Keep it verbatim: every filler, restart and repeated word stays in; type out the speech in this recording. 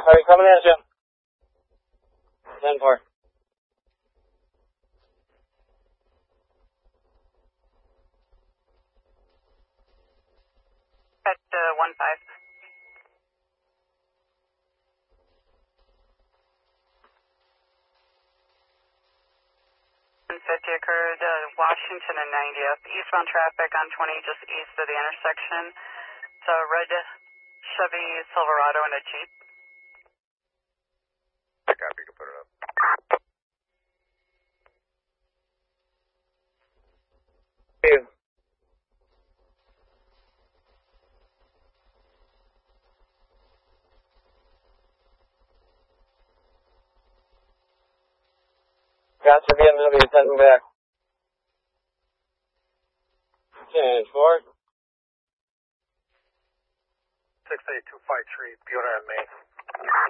Are you coming in, Jim? ten four. At uh, one five. fifty occurred, uh, Washington and ninetieth. Eastbound traffic on twenty just east of the intersection. It's a red Chevy Silverado and a Jeep. Copy, you can put it up. Two. Got your B M W, sending back. ten four. six eight two five three, Buena and Main.